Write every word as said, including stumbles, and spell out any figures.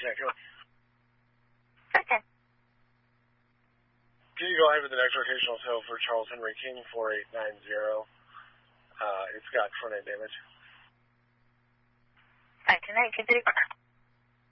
connect. Okay. Can you go ahead with the next rotational tow for Charles Henry King four eight nine zero? Uh, it's got front end damage. five two nine, continue.